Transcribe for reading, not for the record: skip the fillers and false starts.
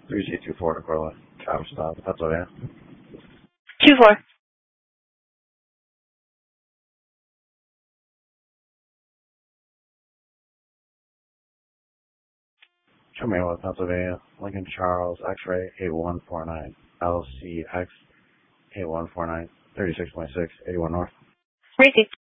3C24 to Corla. Travel stop, Pennsylvania. 2-4. Chummewa, Pennsylvania. Lincoln Charles, X-ray 8149. LCX 8149. 36.6, 81 North. Receive.